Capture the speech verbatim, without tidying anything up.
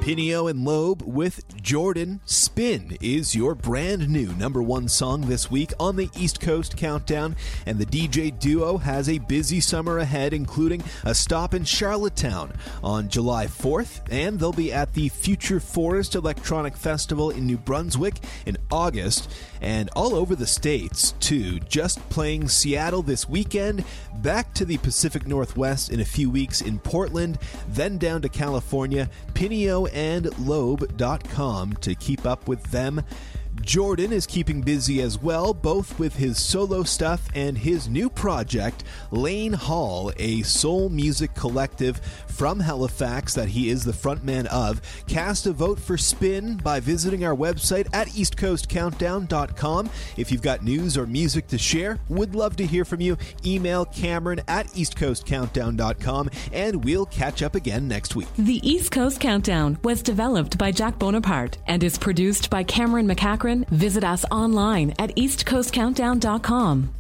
Pinio and Loeb with Jordan. Spin is your brand new number one song this week on the East Coast Countdown, and the D J duo has a busy summer ahead, including a stop in Charlottetown on July fourth, and they'll be at the Future Forest Electronic Festival in New Brunswick in August, and all over the States, too. Just playing Seattle this weekend, back to the Pacific Northwest in a few weeks in Portland, then down to California. Pinio and Loeb dot com to keep up with them. Jordan is keeping busy as well, both with his solo stuff and his new project, Lane Hall, a soul music collective from Halifax that he is the frontman of. Cast a vote for Spin by visiting our website at east coast countdown dot com. If you've got news or music to share, would love to hear from you. Email Cameron at east coast countdown dot com, and we'll catch up again next week. The East Coast Countdown was developed by Jack Bonaparte and is produced by Cameron McCachran. Visit us online at east coast countdown dot com.